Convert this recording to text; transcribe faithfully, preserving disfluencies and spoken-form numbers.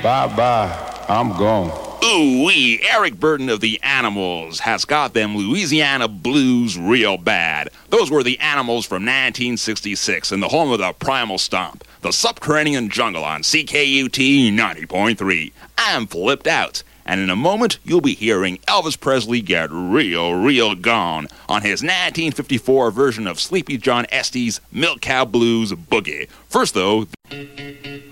Bye-bye. I'm gone. Ooh-wee, Eric Burden of the Animals has got them Louisiana blues real bad. Those were the Animals from nineteen sixty-six in the home of the Primal Stomp, the Subterranean Jungle on C K U T ninety point three. I'm flipped out, and in a moment you'll be hearing Elvis Presley get real, real gone on his nineteen fifty-four version of Sleepy John Estes' Milk Cow Blues Boogie. First, though...